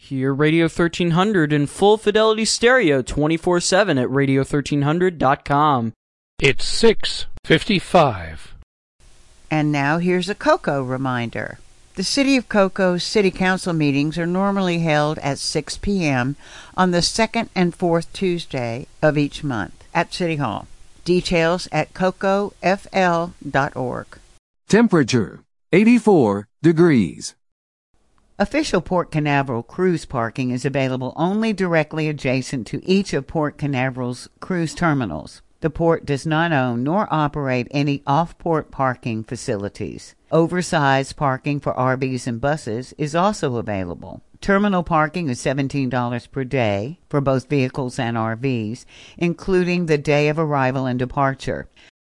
Hear Radio 1300 in full fidelity stereo 24/7 at radio1300.com. It's 6:55. And now here's a Cocoa reminder. The City of Cocoa's City Council meetings are normally held at 6 p.m. on the second and fourth Tuesday of each month at City Hall. Details at cocofl.org. Temperature 84 degrees. Official Port Canaveral cruise parking is available only directly adjacent to each of Port Canaveral's cruise terminals. The port does not own nor operate any off-port parking facilities. Oversized parking for RVs and buses is also available. Terminal parking is $17 per day for both vehicles and RVs, including the day of arrival and departure.